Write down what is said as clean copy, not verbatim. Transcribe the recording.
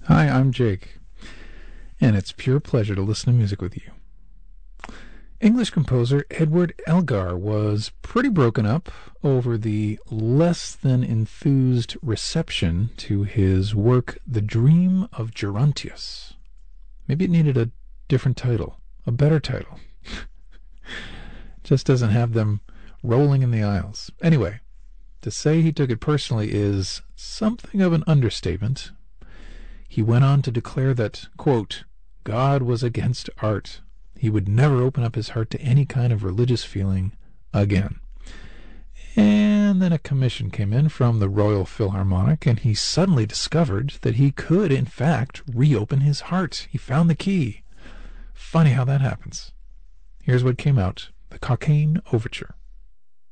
Hi, I'm Jake, and it's pure pleasure to listen to music with you. English composer Edward Elgar was pretty broken up over the less than enthused reception to his work The Dream of Gerontius. Maybe it needed a different title, a better title. Just doesn't have them rolling in the aisles. Anyway, to say he took it personally is something of an understatement. He went on to declare that, quote, God was against art. He would never open up his heart to any kind of religious feeling again. And then a commission came in from the Royal Philharmonic, and he suddenly discovered that he could, in fact, reopen his heart. He found the key. Funny how that happens. Here's what came out, the Cockaigne Overture.